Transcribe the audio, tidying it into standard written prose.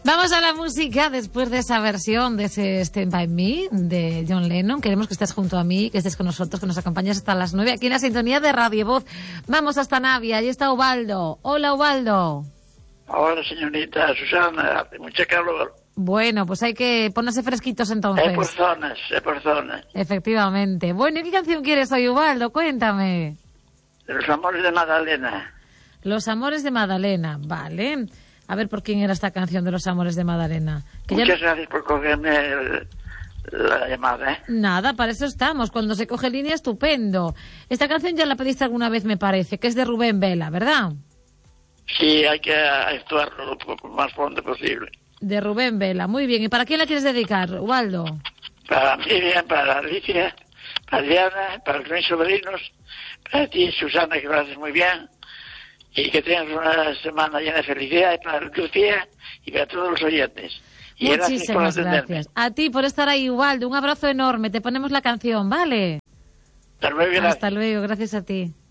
Vamos a la música después de esa versión de ese Stand By Me de John Lennon. Queremos que estés junto a mí, que estés con nosotros, que nos acompañes hasta las 9 aquí en la sintonía de Radio Voz. Vamos hasta Navia, ahí está Ubaldo. Hola, Ubaldo. Hola, señorita Susana, hace mucha calor. Bueno, pues hay que ponerse fresquitos entonces. Es por zonas. Efectivamente. Bueno, ¿y qué canción quieres hoy, Ubaldo? Cuéntame. Los amores de Magdalena. Los amores de Magdalena, vale. A ver por quién era esta canción de Los amores de Magdalena. Muchas gracias por cogerme la llamada, ¿eh? Nada, para eso estamos. Cuando se coge línea, estupendo. Esta canción ya la pediste alguna vez, me parece, que es de Rubén Vela, ¿verdad? Sí, hay que actuar lo más pronto posible. De Rubén Vela, muy bien. ¿Y para quién la quieres dedicar, Ubaldo? Para Miriam, para Alicia, para Diana, para mis sobrinos, para ti, Susana, que lo haces muy bien. Y que tengas una semana llena de felicidad, y para Lucía y para todos los oyentes. Y muchísimas gracias. A ti por estar ahí, Ubaldo. Un abrazo enorme. Te ponemos la canción, ¿vale? Hasta luego, gracias. Hasta luego, gracias a ti.